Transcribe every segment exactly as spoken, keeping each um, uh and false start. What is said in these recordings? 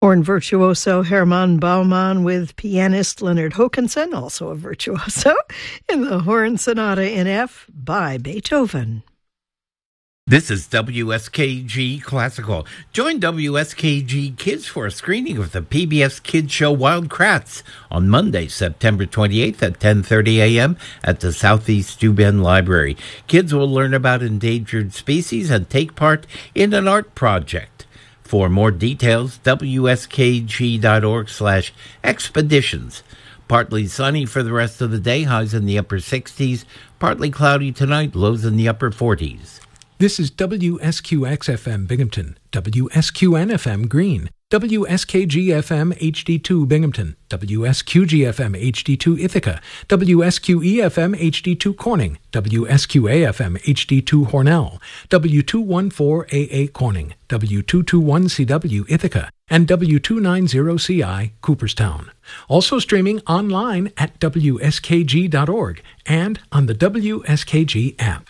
Horn virtuoso Hermann Baumann with pianist Leonard Hokanson, also a virtuoso, in the Horn Sonata in F by Beethoven. This is W S K G Classical. Join W S K G Kids for a screening of the P B S Kids show Wild Kratts on Monday, September twenty-eighth at ten thirty a.m. at the Southeast Steuben Library. Kids will learn about endangered species and take part in an art project. For more details, W S K G dot org slash expeditions. Partly sunny for the rest of the day, highs in the upper sixties. Partly cloudy tonight, lows in the upper forties. This is W S Q X F M Binghamton, W S Q N F M Greene, W S K G F M H D two Binghamton, W S Q G F M H D two Ithaca, W S Q E F M H D two Corning, W S Q A F M H D two Hornell, W two fourteen A A Corning, W two twenty-one C W Ithaca, and W two ninety C I Cooperstown. Also streaming online at W S K G dot org and on the W S K G app.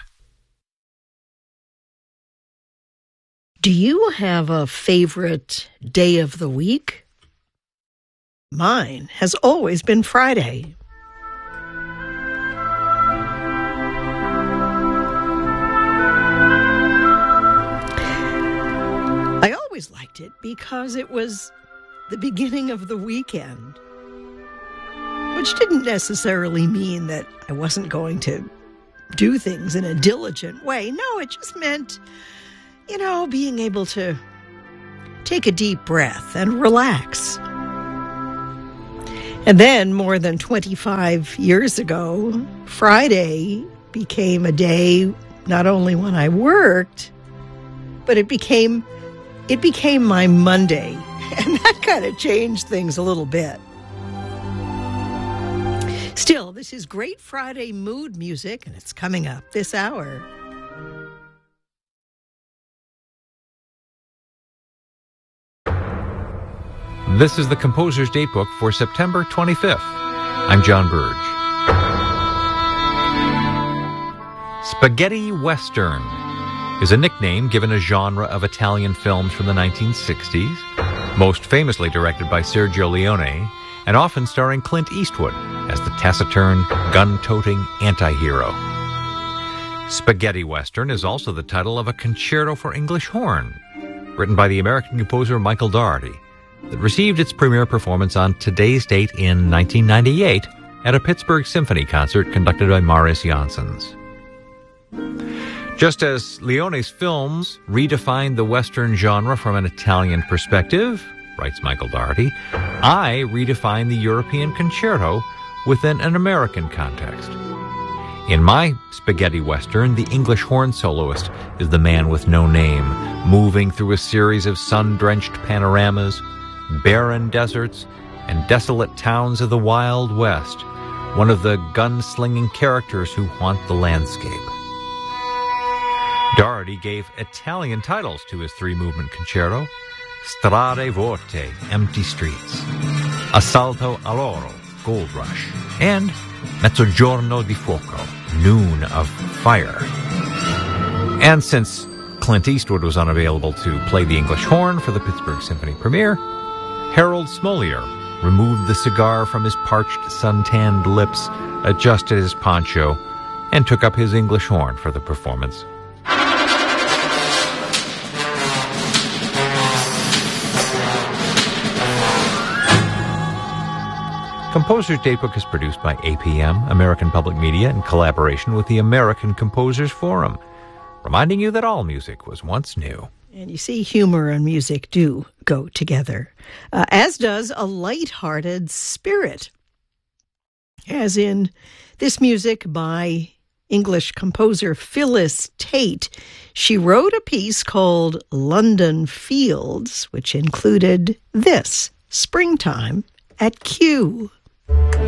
Do you have a favorite day of the week? Mine has always been Friday. I always liked it because it was the beginning of the weekend, which didn't necessarily mean that I wasn't going to do things in a diligent way. No, it just meant, you know, being able to take a deep breath and relax. And then, more than twenty-five years ago, Friday became a day not only when I worked, but it became it became my Monday. And that kind of changed things a little bit. Still, this is great Friday mood music, and it's coming up this hour. This is the Composer's Datebook for September twenty-fifth. I'm John Burge. Spaghetti Western is a nickname given a genre of Italian films from the nineteen sixties, most famously directed by Sergio Leone, and often starring Clint Eastwood as the taciturn, gun-toting anti-hero. Spaghetti Western is also the title of a concerto for English horn, written by the American composer Michael Daugherty, that received its premiere performance on today's date in nineteen ninety-eight at a Pittsburgh Symphony concert conducted by Marius Janssens. Just as Leone's films redefined the Western genre from an Italian perspective, writes Michael Daugherty, I redefine the European concerto within an American context. In my spaghetti Western, the English horn soloist is the man with no name, moving through a series of sun-drenched panoramas, barren deserts, and desolate towns of the Wild West, one of the gun-slinging characters who haunt the landscape. Daugherty gave Italian titles to his three-movement concerto: Strade Vuote, Empty Streets, Assalto all'Oro, Gold Rush, and Mezzogiorno di Fuoco, Noon of Fire. And since Clint Eastwood was unavailable to play the English horn for the Pittsburgh Symphony premiere, Harold Smolier removed the cigar from his parched, suntanned lips, adjusted his poncho, and took up his English horn for the performance. Composer's Datebook is produced by A P M, American Public Media, in collaboration with the American Composers Forum, reminding you that all music was once new. And you see, humor and music do go together, uh, as does a light-hearted spirit. As in this music by English composer Phyllis Tate. She wrote a piece called London Fields, which included this, Springtime at Kew.